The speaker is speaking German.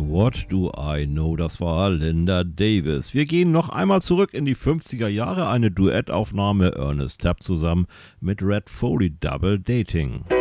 What Do I Know? Das war Linda Davis. Wir gehen noch einmal zurück in die 50er Jahre, eine Duettaufnahme Ernest Tubb zusammen mit Red Foley, Double Dating.